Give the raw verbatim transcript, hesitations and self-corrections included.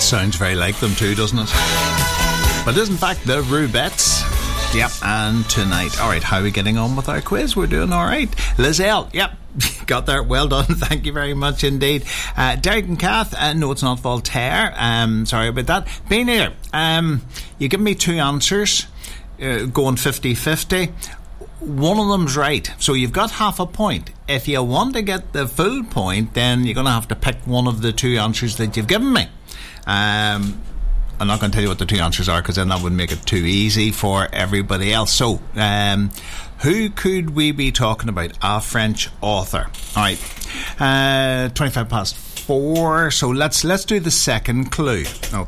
Sounds very like them too, doesn't it? But it is in fact the Rubettes. Yep, and tonight. Alright, how are we getting on with our quiz? We're doing alright. Lizelle, yep, got there. Well done. Thank you very much indeed. Uh, Derek and Kath, uh, no, it's not Voltaire. Um, sorry about that. Being here, um, you give me two answers, uh, going fifty-fifty. One of them's right, so you've got half a point. If you want to get the full point, then you're going to have to pick one of the two answers that you've given me. Um, I'm not going to tell you what the two answers are, because then that would make it too easy for everybody else. So, um, who could we be talking about? A French author. All right, uh, twenty-five past four. So let's let's do the second clue.